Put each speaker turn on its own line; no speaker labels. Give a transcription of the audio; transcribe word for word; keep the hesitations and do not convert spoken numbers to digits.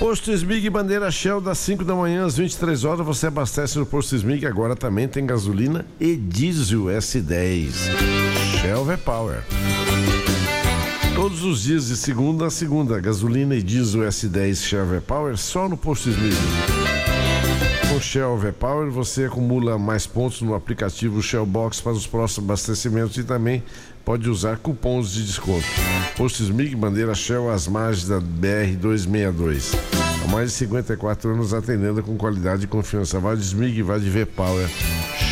Posto Smig Bandeira Shell, das cinco da manhã às vinte e três horas, você abastece no Posto Smig. Agora também tem gasolina e diesel S dez. Shell V-Power. Todos os dias de segunda a segunda, gasolina e diesel S dez Shell V-Power só no Posto Smig. Com Shell V-Power você acumula mais pontos no aplicativo Shell Box para os próximos abastecimentos e também pode usar cupons de desconto. Posto Smig, Bandeira Shell, às margens da B R duzentos e sessenta e dois. Há mais de cinquenta e quatro anos atendendo com qualidade e confiança. Vai de Smig, vai de V-Power.